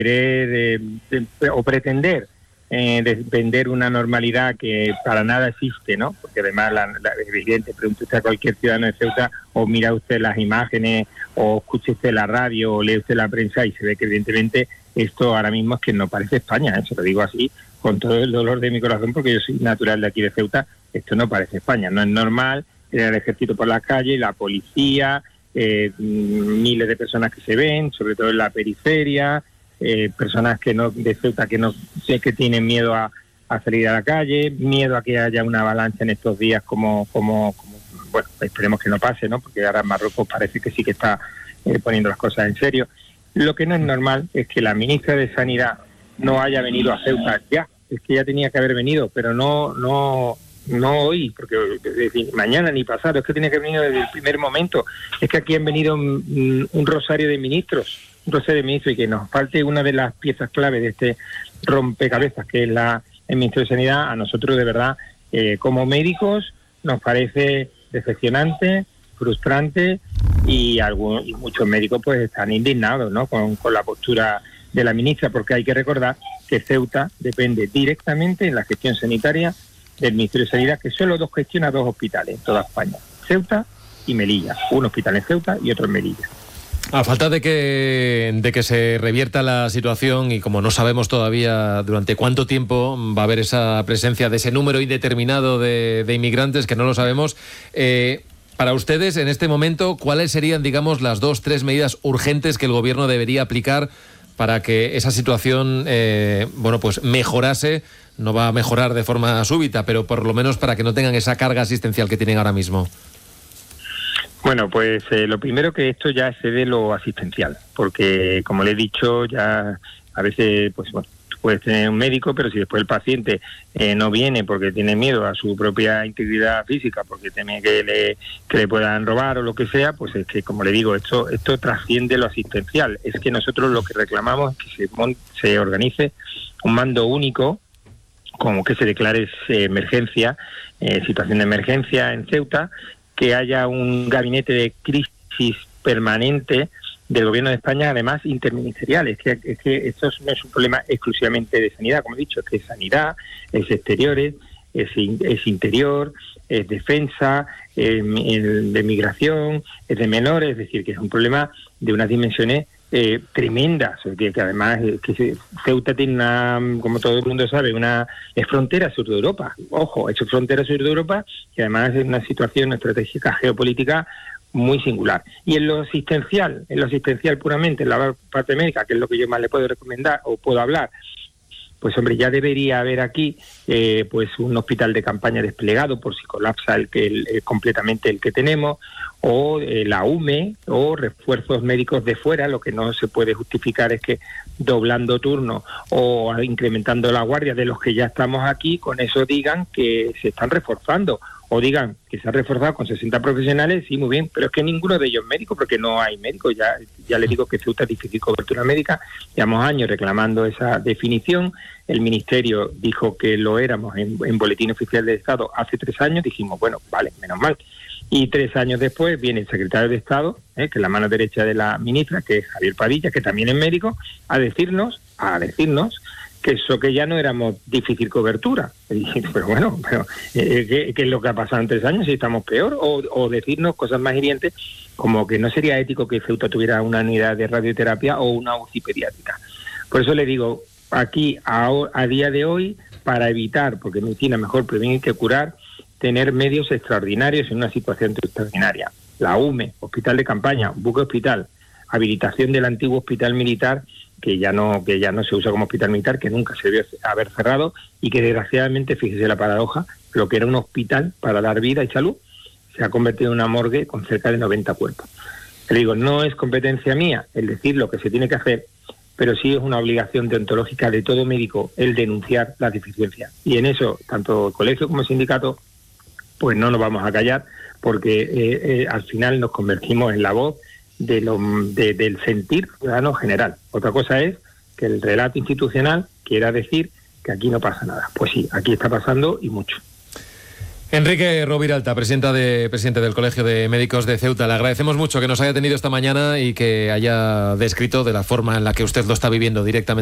querer o pretender de vender una normalidad que para nada existe, ¿no? Porque además es evidente, pregunte usted a cualquier ciudadano de Ceuta, o mira usted las imágenes, o escuche usted la radio, o lee usted la prensa, y se ve que evidentemente esto ahora mismo es que no parece España, ¿eh? Se lo digo así, con todo el dolor de mi corazón, porque yo soy natural de aquí de Ceuta. Esto no parece España, no es normal tener el ejército por las calles, la policía, miles de personas que se ven, sobre todo en la periferia, personas que no de Ceuta que no sé, que tienen miedo a salir a la calle, miedo a que haya una avalancha en estos días como bueno, esperemos que no pase, ¿no? Porque ahora Marruecos parece que sí que está poniendo las cosas en serio. Lo que no es normal es que la ministra de Sanidad no haya venido a Ceuta ya, es que ya tenía que haber venido, pero no hoy, porque mañana ni pasado, es que tiene que venir desde el primer momento. Es que aquí han venido un rosario de ministros, y que nos falte una de las piezas clave de este rompecabezas que es el ministro de Sanidad. A nosotros de verdad, como médicos, nos parece decepcionante, frustrante, y muchos médicos pues están indignados, ¿no? con la postura de la ministra, porque hay que recordar que Ceuta depende directamente en la gestión sanitaria del Ministerio de Sanidad, que solo gestiona 2 hospitales en toda España, Ceuta y Melilla, un hospital en Ceuta y otro en Melilla. A falta de que se revierta la situación, y como no sabemos todavía durante cuánto tiempo va a haber esa presencia de ese número indeterminado de inmigrantes, que no lo sabemos, para ustedes en este momento, ¿cuáles serían, digamos, las 2-3 medidas urgentes que el gobierno debería aplicar para que esa situación pues mejorase? No va a mejorar de forma súbita, pero por lo menos para que no tengan esa carga asistencial que tienen ahora mismo. Bueno, pues lo primero, que esto ya excede lo asistencial, porque como le he dicho, ya a veces, pues bueno, tú puedes tener un médico, pero si después el paciente no viene porque tiene miedo a su propia integridad física, porque teme que le puedan robar o lo que sea, pues es que, como le digo, esto trasciende lo asistencial. Es que nosotros lo que reclamamos es que se organice un mando único, como que se declare emergencia, situación de emergencia en Ceuta, que haya un gabinete de crisis permanente del Gobierno de España, además interministerial. Es que esto no es un problema exclusivamente de sanidad, como he dicho, es que es sanidad, es exteriores, es interior, es defensa, de migración, es de menores, es decir, que es un problema de unas dimensiones tremendas, que además que Ceuta tiene como todo el mundo sabe, es frontera sur de Europa. Ojo, es frontera sur de Europa, y además es una situación estratégica geopolítica muy singular. Y en lo asistencial puramente, en la parte médica, que es lo que yo más le puedo recomendar o puedo hablar, pues hombre, ya debería haber aquí pues un hospital de campaña desplegado por si colapsa completamente el que tenemos, o la UME, o refuerzos médicos de fuera. Lo que no se puede justificar es que doblando turnos o incrementando la guardia de los que ya estamos aquí, con eso digan que se están reforzando, o digan que se ha reforzado con 60 profesionales, sí, muy bien, pero es que ninguno de ellos es médico, porque no hay médicos. Ya les digo que Ceuta es difícil cobertura médica, llevamos años reclamando esa definición. El Ministerio dijo que lo éramos en Boletín Oficial del Estado hace 3 años, dijimos, bueno, vale, menos mal. Y 3 años después viene el secretario de Estado, que es la mano derecha de la ministra, que es Javier Padilla, que también es médico, a decirnos que eso, que ya no éramos difícil cobertura. Pero bueno, ¿qué es lo que ha pasado en 3 años? Si estamos peor, o decirnos cosas más hirientes, como que no sería ético que Ceuta tuviera una unidad de radioterapia o una UCI pediátrica. Por eso le digo, aquí, a día de hoy, para evitar, porque medicina mejor prevenir que curar, tener medios extraordinarios en una situación extraordinaria. La UME, hospital de campaña, buque hospital, habilitación del antiguo hospital militar, que ya no se usa como hospital militar, que nunca se debió haber cerrado, y que desgraciadamente, fíjese la paradoja, lo que era un hospital para dar vida y salud se ha convertido en una morgue con cerca de 90 cuerpos. Le digo, no es competencia mía el decir lo que se tiene que hacer, pero sí es una obligación deontológica de todo médico el denunciar las deficiencias. Y en eso, tanto el colegio como el sindicato, pues no nos vamos a callar, porque al final nos convertimos en la voz del sentir ciudadano general. Otra cosa es que el relato institucional quiera decir que aquí no pasa nada. Pues sí, aquí está pasando, y mucho. Enrique Roviralta, presidente del Colegio de Médicos de Ceuta, le agradecemos mucho que nos haya tenido esta mañana y que haya descrito de la forma en la que usted lo está viviendo directamente